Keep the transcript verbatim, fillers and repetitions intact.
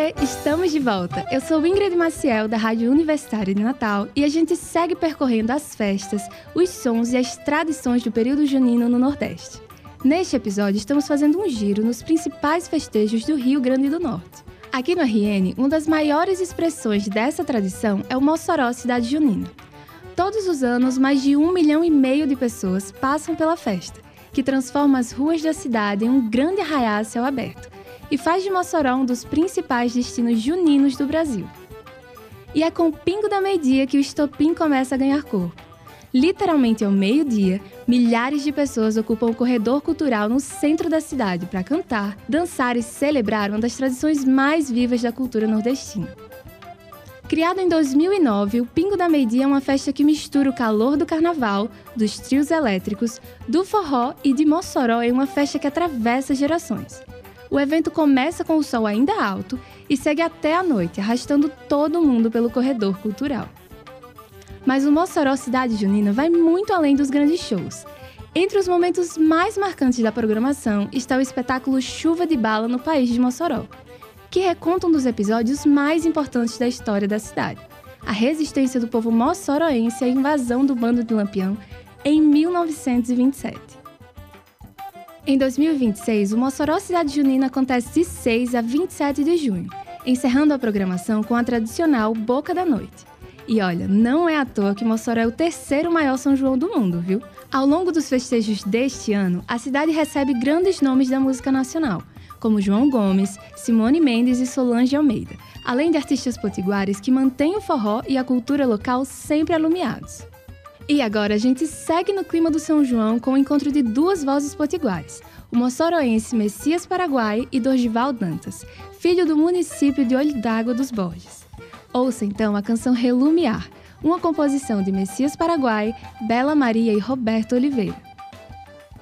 Oiê, estamos de volta. Eu sou Ingrid Maciel, da Rádio Universitária de Natal, e a gente segue percorrendo as festas, os sons e as tradições do período junino no Nordeste. Neste episódio, estamos fazendo um giro nos principais festejos do Rio Grande do Norte. Aqui no R N, uma das maiores expressões dessa tradição é o Mossoró Cidade Junina. Todos os anos, mais de um milhão e meio de pessoas passam pela festa, que transforma as ruas da cidade em um grande arraial a céu aberto, e faz de Mossoró um dos principais destinos juninos do Brasil. E é com o pingo da meio-dia que o estopim começa a ganhar corpo. Literalmente ao meio-dia, milhares de pessoas ocupam o corredor cultural no centro da cidade para cantar, dançar e celebrar uma das tradições mais vivas da cultura nordestina. Criado em dois mil e nove, o Pingo da Meio-Dia é uma festa que mistura o calor do carnaval, dos trios elétricos, do forró e de Mossoró em uma festa que atravessa gerações. O evento começa com o sol ainda alto e segue até a noite, arrastando todo mundo pelo corredor cultural. Mas o Mossoró Cidade Junina vai muito além dos grandes shows. Entre os momentos mais marcantes da programação está o espetáculo Chuva de Bala no País de Mossoró, que reconta um dos episódios mais importantes da história da cidade, a resistência do povo moçoroense à invasão do Bando de Lampião em mil novecentos e vinte e sete. Em dois mil e vinte e seis, o Mossoró Cidade Junina acontece de seis a vinte e sete de junho, encerrando a programação com a tradicional Boca da Noite. E olha, não é à toa que Mossoró é o terceiro maior São João do mundo, viu? Ao longo dos festejos deste ano, a cidade recebe grandes nomes da música nacional, como João Gomes, Simone Mendes e Solange Almeida, além de artistas potiguares que mantêm o forró e a cultura local sempre alumiados. E agora a gente segue no clima do São João com o encontro de duas vozes potiguares, o moçoroense Messias Paraguai e Dorgival Dantas, filho do município de Olho d'Água dos Borges. Ouça então a canção Relumiar, uma composição de Messias Paraguai, Bela Maria e Roberto Oliveira.